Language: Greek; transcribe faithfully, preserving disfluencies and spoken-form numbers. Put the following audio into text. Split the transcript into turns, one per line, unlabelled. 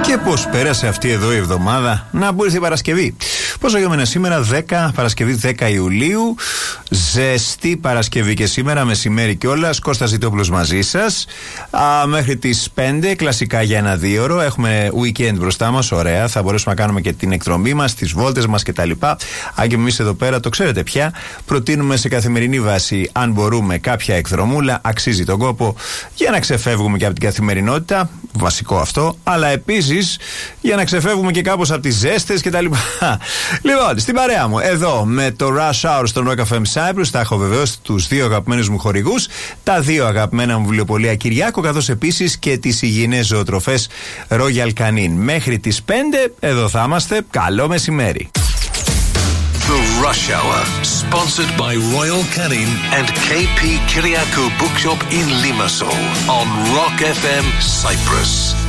Και πώς πέρασε αυτή εδώ η εβδομάδα, να μπει η Παρασκευή. Πόσο για μένα σήμερα, δέκα, Παρασκευή δέκα Ιουλίου. Ζεστή Παρασκευή και σήμερα, μεσημέρι κιόλας. Κώστας Ζητόπουλος μαζί σας. Α, μέχρι τις πέντε, κλασικά για ένα δύο ώρο. Έχουμε weekend μπροστά μας, ωραία. Θα μπορέσουμε να κάνουμε και την εκδρομή μας, τις βόλτες μας κτλ. Αν και εμείς εδώ πέρα, το ξέρετε πια, προτείνουμε σε καθημερινή βάση, αν μπορούμε, κάποια εκδρομούλα. Αξίζει τον κόπο για να ξεφεύγουμε και από την καθημερινότητα. Βασικό αυτό. Αλλά επίσης για να ξεφεύγουμε και κάπως από τις ζέστες κτλ. Λοιπόν, στην παρέα μου, εδώ με το Rush Hour στο Rock εφ εμ Cyprus, θα έχω βεβαίως τους δύο αγαπημένους μου χορηγούς, τα δύο αγαπημένα μου βιβλιοπωλεία Κυριάκο, καθώς επίσης και τις υγιεινές ζωοτροφές Royal Canin. Μέχρι τις πέντε, εδώ θα είμαστε. Καλό μεσημέρι.
The Rush Hour, sponsored by Royal Canin and κέι πι Kyriakou Bookshop in Limassol on Rock εφ εμ Cyprus.